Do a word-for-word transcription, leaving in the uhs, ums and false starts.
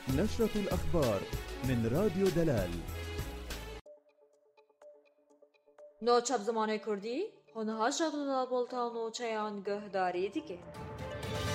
نشرة الأخبار من راديو دلال. نوچەب زمانی کوردی هەنەها شەغل بۆڵتان و چەیان گەهداری دیکە.